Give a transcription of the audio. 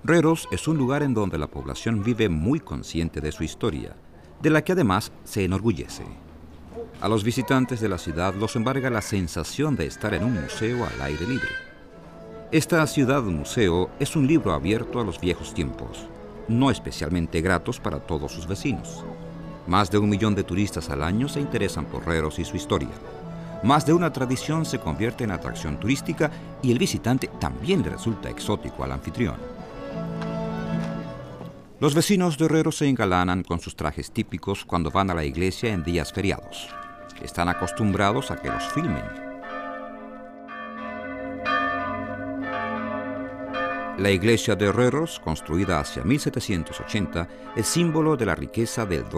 Reros es un lugar en donde la población vive muy consciente de su historia, de la que además se enorgullece. A los visitantes de la ciudad los embarga la sensación de estar en un museo al aire libre. Esta ciudad-museo es un libro abierto a los viejos tiempos, no especialmente gratos para todos sus vecinos. Más de 1 millón de turistas al año se interesan por Reros y su historia. Más de una tradición se convierte en atracción turística y el visitante también le resulta exótico al anfitrión. Los vecinos de Reros se engalanan con sus trajes típicos cuando van a la iglesia en días feriados. Están acostumbrados a que los filmen. La iglesia de Reros, construida hacia 1780, es símbolo de la riqueza del